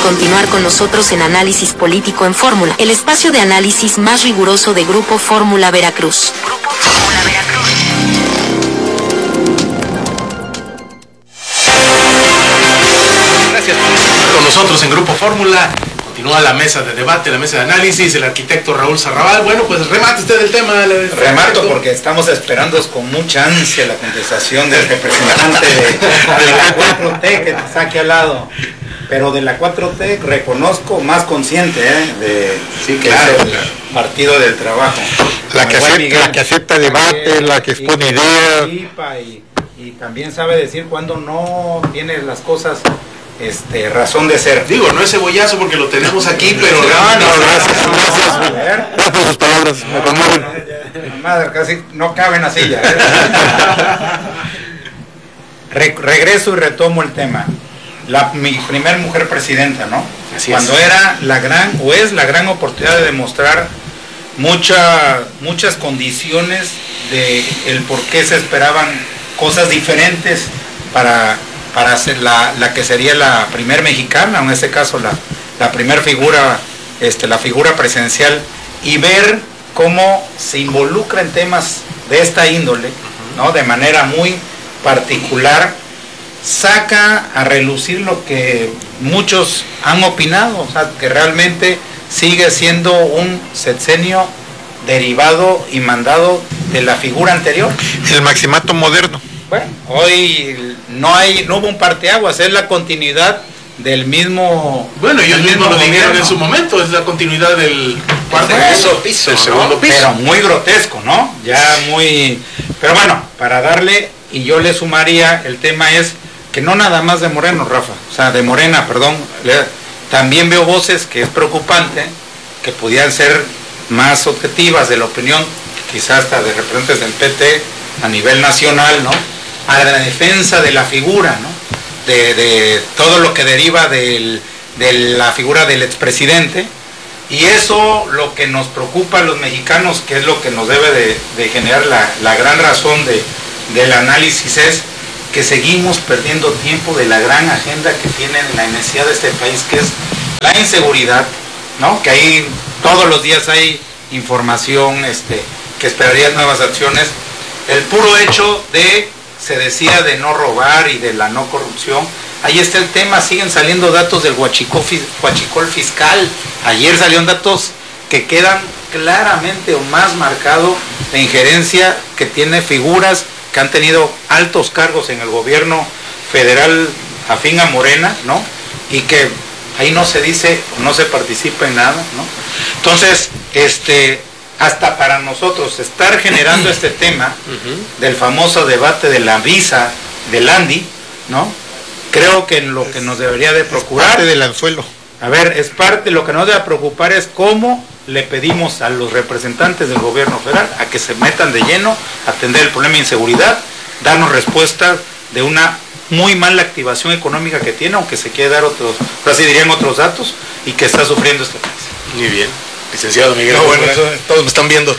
continuar con nosotros en Análisis Político en Fórmula, el espacio de análisis más riguroso de Grupo Fórmula Veracruz. Grupo Fórmula Veracruz. Gracias por estar con nosotros en Grupo Fórmula. Continúa la mesa de debate, la mesa de análisis, el arquitecto Raúl Sarrabal. Bueno, pues remate usted el tema. Remato porque estamos esperando con mucha ansia la contestación del representante de la 4T que está aquí al lado. Pero de la 4T reconozco más consciente, sí, que claro, es el Partido del Trabajo. La que acepta debate, la que expone ideas. Y también sabe decir cuando no tiene las cosas razón de ser. Digo, no es cebollazo porque lo tenemos aquí, pero Gracias por sus palabras, me conmueven. Madre, casi no cabe en la silla. Regreso y retomo el tema. Mi primer mujer presidenta, ¿no? Así cuando es. era la gran oportunidad de demostrar muchas condiciones de el por qué se esperaban cosas diferentes para ser la que sería la primer mexicana, en este caso la primer figura, la figura presidencial, y ver cómo se involucra en temas de esta índole, ¿no? De manera muy particular, saca a relucir lo que muchos han opinado, o sea, que realmente sigue siendo un sexenio derivado y mandado de la figura anterior. El maximato moderno. Bueno, hoy no hubo un parteaguas, es la continuidad del mismo. Bueno, ellos mismos lo dijeron en su momento, es la continuidad del piso, del segundo piso. Pero muy grotesco, ¿no? Ya muy. Pero bueno, para darle, y yo le sumaría, el tema es que no nada más de Moreno, Rafa, o sea, de Morena, perdón, también veo voces que es preocupante, que pudieran ser más objetivas de la opinión, quizás hasta de representantes del PT a nivel nacional, ¿no? A la defensa de la figura, ¿no? De todo lo que deriva de la figura del expresidente, y eso lo que nos preocupa a los mexicanos, que es lo que nos debe de generar la gran razón del análisis, es que seguimos perdiendo tiempo de la gran agenda que tiene la necesidad de este país, que es la inseguridad, ¿no? Que ahí todos los días hay información que esperaría nuevas acciones. El puro hecho se decía de no robar y de la no corrupción, ahí está el tema, siguen saliendo datos del huachicol fiscal. Ayer salieron datos que quedan claramente o más marcado la injerencia que tiene figuras que han tenido altos cargos en el gobierno federal afín a Morena, ¿no? Y que ahí no se dice, no se participa en nada, ¿no? Entonces, hasta para nosotros estar generando este tema del famoso debate de la visa del Andy, ¿no? Creo que lo que nos debería de procurar... Es parte del anzuelo. A ver, es parte, lo que nos debe preocupar es cómo le pedimos a los representantes del gobierno federal a que se metan de lleno a atender el problema de inseguridad, darnos respuesta de una muy mala activación económica que tiene, aunque se quiere dar otros, así dirían otros datos, y que está sufriendo este país. Muy bien. Licenciado Miguel. No, bueno, todos me están viendo.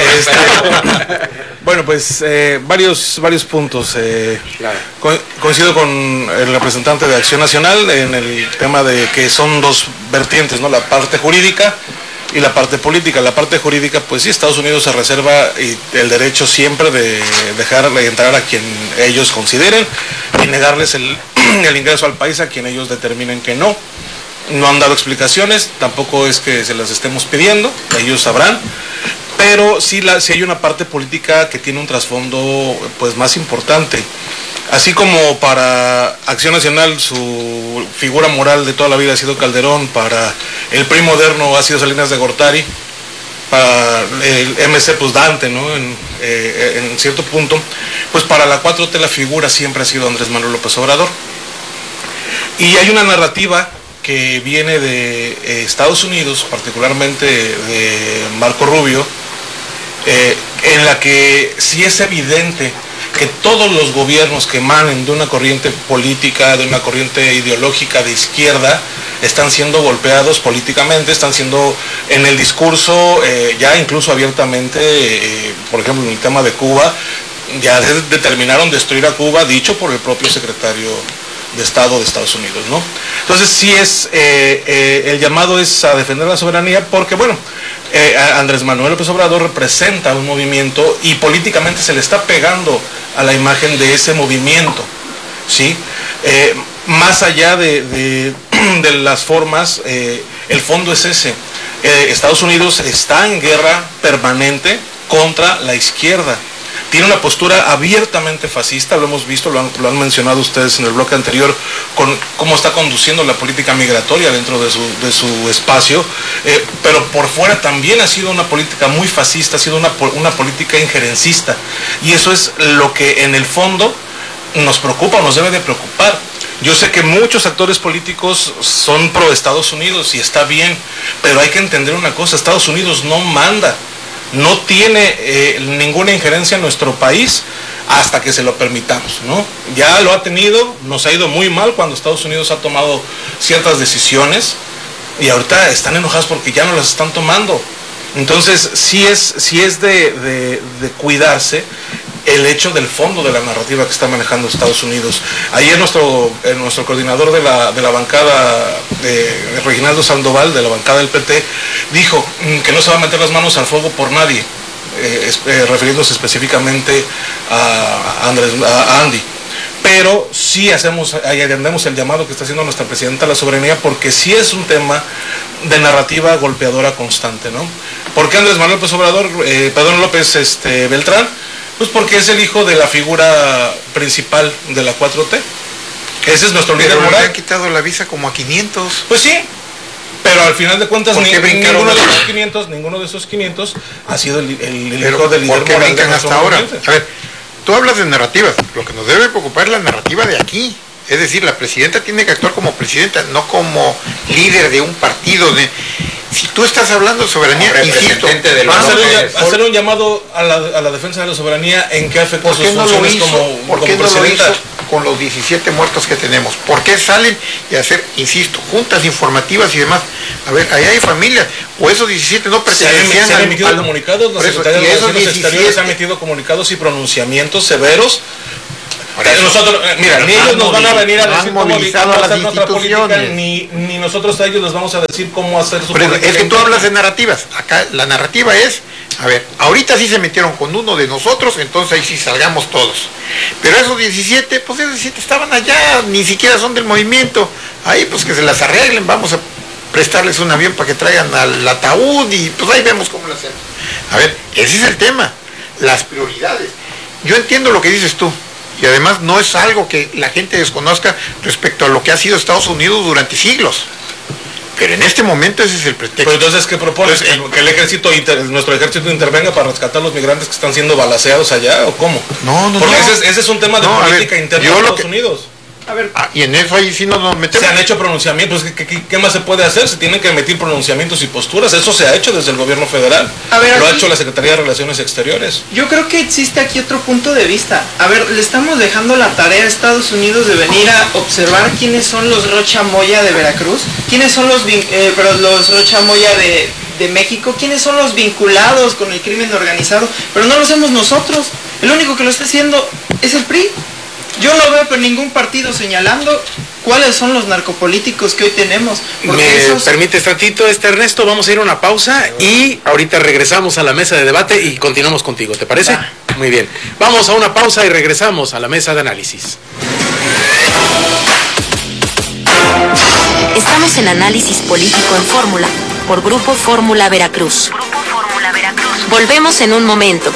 Bueno, pues varios puntos. Claro. Coincido con el representante de Acción Nacional en el tema de que son dos vertientes, ¿no? La parte jurídica y la parte política. La parte jurídica, pues sí, Estados Unidos se reserva el derecho siempre de dejarle entrar a quien ellos consideren y negarles el ingreso al país a quien ellos determinen que no. No han dado explicaciones, tampoco es que se las estemos pidiendo, ellos sabrán, pero sí hay una parte política que tiene un trasfondo pues más importante. Así como para Acción Nacional su figura moral de toda la vida ha sido Calderón, para el PRI moderno ha sido Salinas de Gortari, para el MC pues Dante, ¿no? En cierto punto, pues para la 4T la figura siempre ha sido Andrés Manuel López Obrador. Y hay una narrativa que viene de Estados Unidos, particularmente de Marco Rubio, en la que sí es evidente que todos los gobiernos que emanen de una corriente política, de una corriente ideológica de izquierda, están siendo golpeados políticamente, están siendo en el discurso ya incluso abiertamente, por ejemplo en el tema de Cuba, ya determinaron destruir a Cuba, dicho por el propio secretario de Estado de Estados Unidos, ¿no? Entonces sí es, el llamado es a defender la soberanía porque, bueno, Andrés Manuel López Obrador representa un movimiento y políticamente se le está pegando a la imagen de ese movimiento, ¿sí? Más allá de las formas, el fondo es ese. Estados Unidos está en guerra permanente contra la izquierda. Tiene una postura abiertamente fascista, lo hemos visto, lo han mencionado ustedes en el bloque anterior, con cómo está conduciendo la política migratoria dentro de su espacio, pero por fuera también ha sido una política muy fascista, ha sido una política injerencista, y eso es lo que en el fondo nos preocupa o nos debe de preocupar. Yo sé que muchos actores políticos son pro Estados Unidos y está bien, pero hay que entender una cosa, Estados Unidos no manda, no tiene ninguna injerencia en nuestro país hasta que se lo permitamos, ¿no? Ya lo ha tenido, nos ha ido muy mal cuando Estados Unidos ha tomado ciertas decisiones y ahorita están enojados porque ya no las están tomando. Entonces sí es de cuidarse el hecho del fondo de la narrativa que está manejando Estados Unidos. Ayer nuestro coordinador de la bancada, Reginaldo Sandoval, de la bancada del PT, dijo que no se va a meter las manos al fuego por nadie, refiriéndose específicamente a Andy. Pero sí atendemos el llamado que está haciendo nuestra presidenta a la soberanía, porque sí es un tema de narrativa golpeadora constante, ¿no? ¿Por qué Andrés Manuel López Beltrán? Pues porque es el hijo de la figura principal de la 4T. Ese es nuestro líder moral. Le han quitado la visa como a 500. Pues sí, pero al final de cuentas ninguno de esos 500 ha sido el hijo del líder ¿por qué moral brincan de hasta ahora? A ver, tú hablas de narrativas. Lo que nos debe preocupar es la narrativa de aquí. Es decir, la presidenta tiene que actuar como presidenta, no como líder de un partido. Si tú estás hablando de soberanía, insisto, hacer un llamado a la defensa de la soberanía, ¿en qué afecta sus funciones como presidenta? Lo hizo con los 17 muertos que tenemos? ¿Por qué salen y hacer, insisto, juntas informativas y demás? A ver, ahí hay familia, o esos 17 no pertenecían se han emitido comunicados, la Secretaría de Relaciones Exteriores ha emitido comunicados y pronunciamientos severos. Nosotros, mira, ni ellos nos van a venir a decir cómo hacer nuestra política, ni nosotros a ellos les vamos a decir cómo hacer su política. Es que tú hablas de narrativas. Acá la narrativa es, a ver, ahorita sí se metieron con uno de nosotros, entonces ahí sí salgamos todos. Pero esos 17, pues esos 17 estaban allá, ni siquiera son del movimiento. Ahí pues que se las arreglen, vamos a prestarles un avión para que traigan al ataúd y pues ahí vemos cómo lo hacemos. A ver, ese es el tema, las prioridades. Yo entiendo lo que dices tú. Y además no es algo que la gente desconozca respecto a lo que ha sido Estados Unidos durante siglos. Pero en este momento ese es el pretexto. Pero entonces, ¿qué propones? ¿Que nuestro ejército intervenga para rescatar a los migrantes que están siendo balaceados allá o cómo? No. Porque ese es un tema de política interna de Estados Unidos. A ver, y en eso ahí sí nos metemos. Se han hecho pronunciamientos, ¿qué más se puede hacer? Se tienen que emitir pronunciamientos y posturas, eso se ha hecho desde el gobierno federal. A ver, lo ha hecho la Secretaría de Relaciones Exteriores. Yo creo que existe aquí otro punto de vista. A ver, le estamos dejando la tarea a Estados Unidos de venir a observar quiénes son los Rocha Moya de Veracruz, quiénes son los Rocha Moya de México, quiénes son los vinculados con el crimen organizado, pero no lo hacemos nosotros. El único que lo está haciendo es el PRI. Yo no veo por ningún partido señalando cuáles son los narcopolíticos que hoy tenemos. ¿Me permites tantito, Ernesto? Vamos a ir a una pausa y ahorita regresamos a la mesa de debate y continuamos contigo, ¿te parece? Muy bien. Vamos a una pausa y regresamos a la mesa de análisis. Estamos en Análisis Político en Fórmula, por Grupo Fórmula Veracruz. Volvemos en un momento.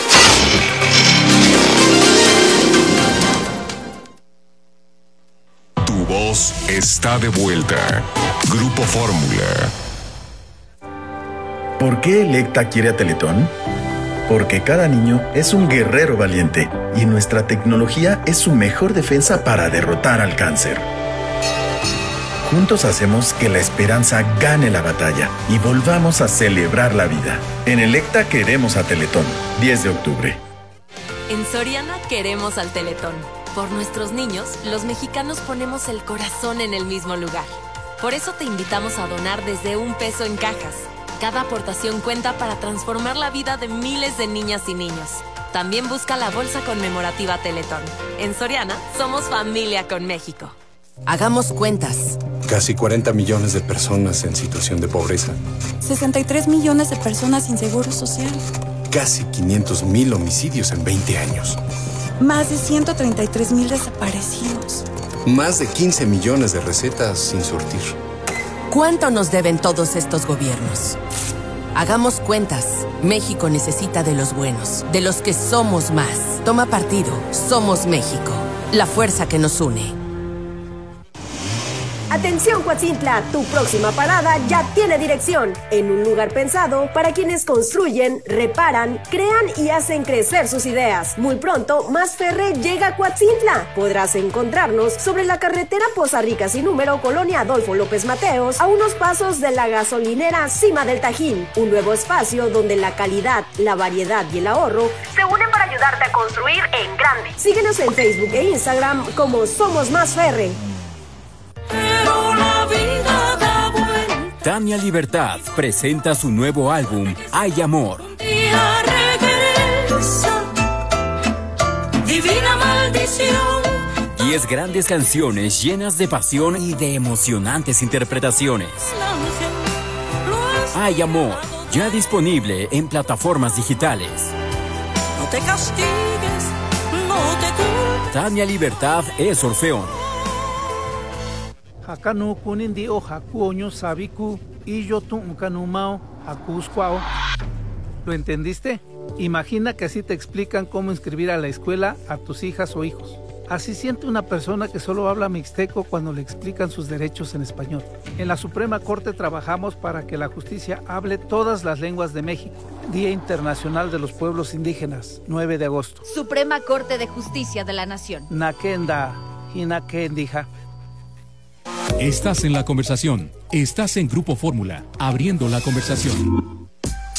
Voz está de vuelta. Grupo Fórmula. ¿Por qué Electa quiere a Teletón? Porque cada niño es un guerrero valiente y nuestra tecnología es su mejor defensa para derrotar al cáncer. Juntos hacemos que la esperanza gane la batalla y volvamos a celebrar la vida. En Electa queremos a Teletón. 10 de octubre. En Soriana queremos al Teletón. Por nuestros niños, los mexicanos ponemos el corazón en el mismo lugar. Por eso te invitamos a donar desde $1 en cajas. Cada aportación cuenta para transformar la vida de miles de niñas y niños. También busca la bolsa conmemorativa Teletón. En Soriana, somos familia con México. Hagamos cuentas. Casi 40 millones de personas en situación de pobreza. 63 millones de personas sin seguro social. Casi 500,000 homicidios en 20 años. Más de 133,000 desaparecidos. Más de 15 millones de recetas sin surtir. ¿Cuánto nos deben todos estos gobiernos? Hagamos cuentas. México necesita de los buenos, de los que somos más. Toma partido. Somos México. La fuerza que nos une. Atención Coatzintla, tu próxima parada ya tiene dirección, en un lugar pensado para quienes construyen, reparan, crean y hacen crecer sus ideas. Muy pronto, Más Ferre llega a Coatzintla. Podrás encontrarnos sobre la carretera Poza Rica sin número, Colonia Adolfo López Mateos, a unos pasos de la gasolinera Cima del Tajín. Un nuevo espacio donde la calidad, la variedad y el ahorro se unen para ayudarte a construir en grande. Síguenos en Facebook e Instagram como Somos Más Ferre. Tania Libertad presenta su nuevo álbum, Hay Amor. Divina maldición. 10 grandes canciones llenas de pasión y de emocionantes interpretaciones. Hay Amor, ya disponible en plataformas digitales. No te castigues, no te culpes. Tania Libertad es Orfeón. Hakanu kunindi o hakuoño sabiku y yo tu kanumao hakusquao. ¿Lo entendiste? Imagina que así te explican cómo inscribir a la escuela a tus hijas o hijos. Así siente una persona que solo habla mixteco cuando le explican sus derechos en español. En la Suprema Corte trabajamos para que la justicia hable todas las lenguas de México. Día Internacional de los Pueblos Indígenas, 9 de agosto. Suprema Corte de Justicia de la Nación. Nakenda, Hinakendija. Estás en la conversación. Estás en Grupo Fórmula, abriendo la conversación.